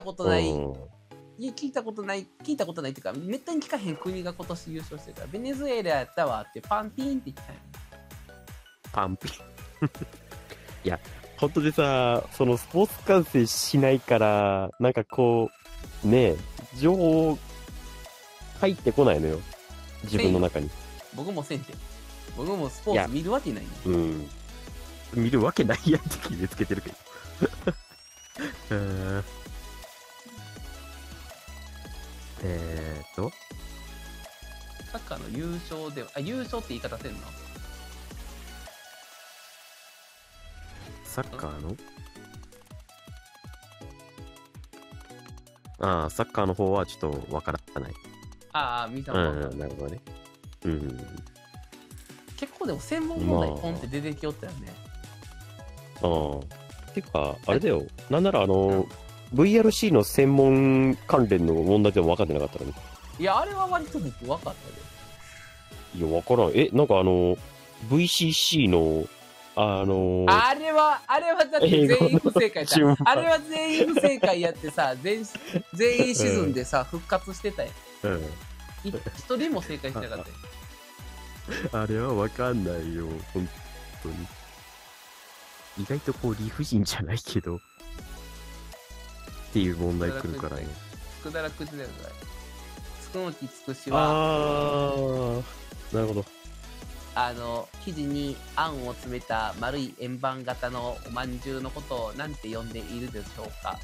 ことない、 うん。 聞いたことないっていうか、めったに聞かへん国が今年優勝してるから、ベネズエラやったわってパンピーンって言ったんや。 パンピ。いや、本当でさ、そのスポーツ観戦しないから、なんかこう、ねえ、情報入ってこないのよ。自分の中に。 僕もせんて。僕もスポーツ見るわけないね。 うん。見るわけないやんって決めつけてるけど。 サッカーの優勝で、優勝って言い方せんの？ サッカーのああ、サッカーの方はちょっとわからない。 ああ、見たうことある。 ん、なるほどね。うん。 結構でも専門問題ポンって出てきよったよね。 ああ。てか、あれだよ。なんならVRC の専門関連の問題でも分かってなかったのに。 いや、あれは割と僕分かったで。 いや、分からん。なんかVCC の、 あれはだって全員不正解だ。あれは全員不正解やってさ、全員沈んでさ、復活してたよ。一人も正解してなかったよ。 あれは分かんないよ、本当に。意外とこう理不尽じゃないけどっていう問題来るからね。 つくだらくじだよぐらい。つくのきつくしあは、 ー、なるほど。 生地にあんを詰めた丸い円盤型のおまんじゅうのことをなんて呼んでいるでしょうか？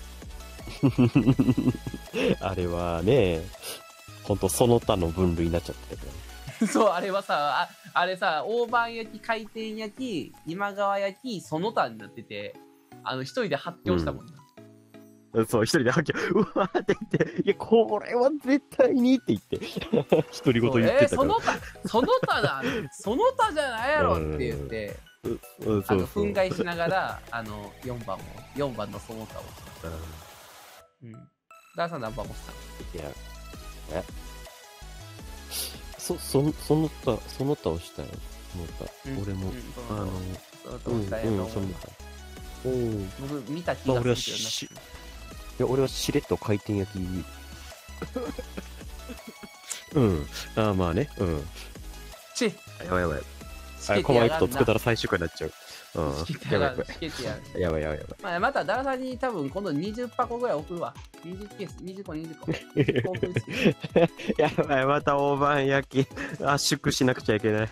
あれはね、ほんとその他の分類になっちゃってたけど。 そう、あれはさ、あれさ、大判焼き、回転焼き、今川焼き、その他になってて、一人で発表したもんな。 そう、一人で発狂、うわーって言って、いや、これは絶対にって言って、独り言言ってたから。 その他だ、その他じゃないやろって言って、憤慨しながら、4番のその他をした。うん。ダーさん何番もした？ いや、その他をしたよ。その他。俺も、 その他をしたやろ。僕見た気がするけどな。 いや、俺はしれっと回転焼き。うん。まあね。うん。やばいやばい。このまま行くと作ったら最終回になっちゃう。やばいやばい。 まあ、また、ダラさんに多分今度20箱ぐらい送るわ。20ケース、20個。 やばい、また大判焼き。圧縮しなくちゃいけない。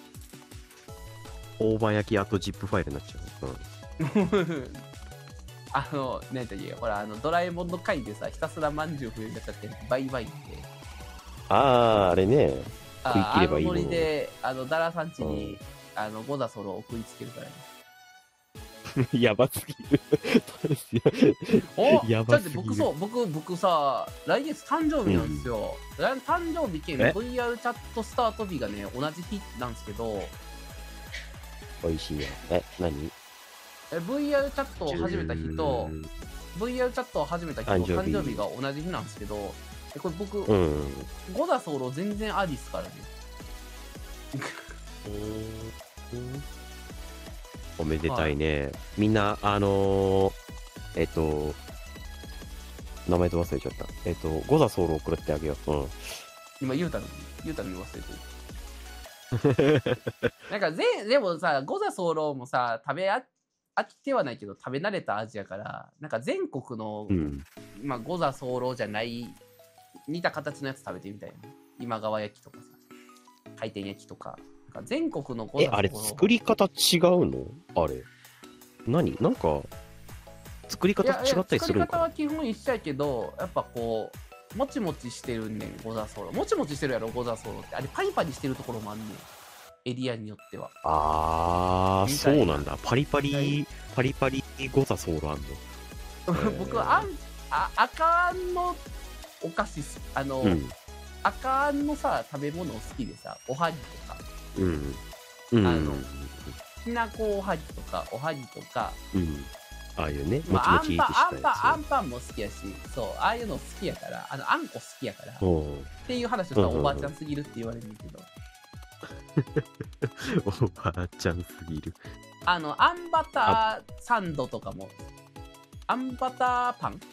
大判焼き、あとジップファイルになっちゃう。 なんていうほら、ドラえもんの回でさ、ひたすらまんじゅう増えちゃって、バイバイって。 あれね。食い切ればいいの。 ノリで、ダラさん家に、ゴダソロを送りつけるからね。 やばすぎる。やばすぎる。 僕さ、来月誕生日なんですよ。誕生日兼 VR チャットスタート日がね、同じ日なんですけど。 美味しいね。何 ？VR チャットを始めた日と、VR チャットを始めた日と誕生日が同じ日なんですけど、これ僕、ゴダソロ全然ありっすからね。 おめでたいね。みんな、名前と忘れちゃった。ゴダソロを送ってあげよう。 今言うたのに忘れてる。なんかでもさ、ゴダソロもさ、飽きてはないけど食べ慣れた味やから、なんか全国の、ゴザ候じゃない似た形のやつ食べてみたいな。今川焼きとかさ、回転焼きとか、なんか全国のゴザ候。 あれ作り方違うの？あれ何？なんか作り方違ったりするのかな？ 作り方は基本一緒やけど、やっぱこうもちもちしてるねん、ゴザソロ。もちもちしてるやろ、ゴザソロって。あれパリパリしてるところもあんねん、エリアによっては。 そうなんだ。パリパリゴザソールあんの？ 僕は赤あんのお菓子赤あんのさ食べ物好きでさ、おはぎとか、きなこおはぎとか、 ああいうね、もちもちしたやつ。 アンパンも好きやし、そう、ああいうの好きやから、あんこ好きやからっていう話をしたらおばあちゃんすぎるって言われるんだけど。 おばあちゃんすぎる。 あんバターサンドとかも、あんバターパン